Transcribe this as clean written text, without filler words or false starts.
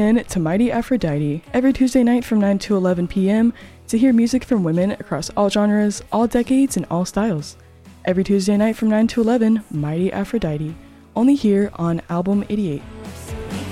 in to Mighty Aphrodite every Tuesday night from 9 to 11 p.m. to hear music from women across all genres, all decades, and all styles. Every Tuesday night from 9 to 11, Mighty Aphrodite, only here on Album 88.